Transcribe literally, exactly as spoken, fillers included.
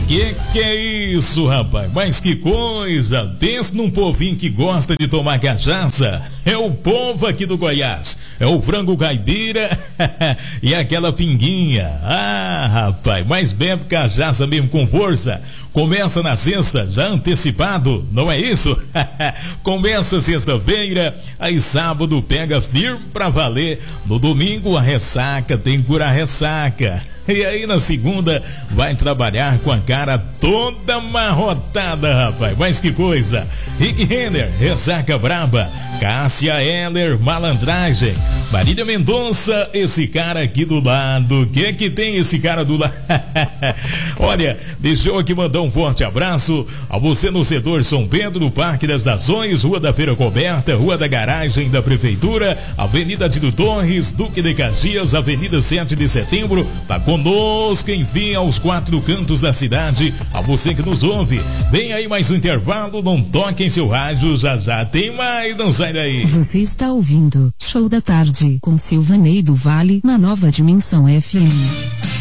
Que que é isso, rapaz? Mas que coisa! Pensa num povinho que gosta de tomar cachaça. É o povo aqui do Goiás. É o frango caipira e aquela pinguinha. Ah, rapaz, mas bebe cachaça mesmo com força. Começa na sexta, já antecipado, não é isso? Começa sexta-feira, aí sábado pega firme pra valer. No domingo a ressaca, tem que curar ressaca. E aí na segunda vai trabalhar com a cara toda amarrotada, rapaz. Mas que coisa! Rick Renner, ressaca braba. Cássia Heller, malandragem. Marília Mendonça, esse cara aqui do lado. O que é que tem esse cara do lado? Olha, deixa eu aqui mandar um forte abraço a você no setor São Pedro, Parque das Nações, Rua da Feira Coberta, Rua da Garagem da Prefeitura, Avenida Tito Torres, Duque de Caxias, Avenida sete de Setembro. Tá conosco, enfim, aos quatro cantos da cidade. A você que nos ouve, vem aí mais um intervalo, não toque em seu rádio, já já tem mais, não sai daí. Você está ouvindo Show da Tarde com Silvanei do Vale na Nova Dimensão F M.